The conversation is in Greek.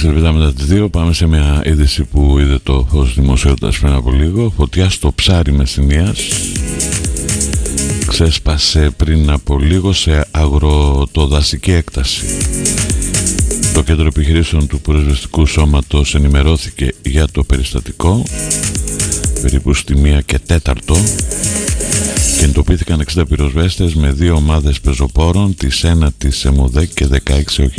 λεπτά μετά τις 2 πάμε σε μια είδηση που είδε το φως δημοσιότητας πριν από λίγο. Φωτιά στο ψάρι Μεσσηνίας ξέσπασε πριν από λίγο σε αγροτοδασική έκταση. Το κέντρο επιχειρήσεων του πυροσβεστικού σώματος ενημερώθηκε για το περιστατικό περίπου στη 1:04 και εντοπίθηκαν 60 πυροσβέστες με 2 ομάδες πεζοπόρων της 1ης ΕΜΟΔΕΚ και 16